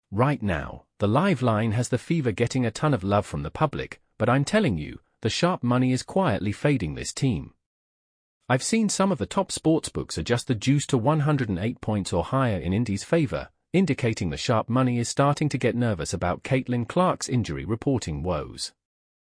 Right now, the live line has the Fever getting a ton of love from the public, but I'm telling you, the sharp money is quietly fading this team. I've seen some of the top sportsbooks adjust the juice to 108 points or higher in Indy's favor, indicating the sharp money is starting to get nervous about Caitlin Clark's injury reporting woes.